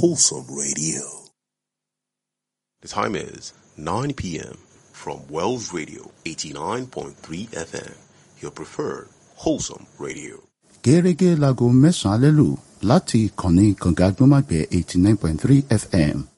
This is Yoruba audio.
Wholesome Radio. The time is 9 p.m. from Wells Radio 89.3 FM, your preferred Wholesome Radio. Gẹ́gẹ́ láago 9 lẹ́lù láti ìkànnì kànga gbọ́mágbẹ́ 89.3 FM.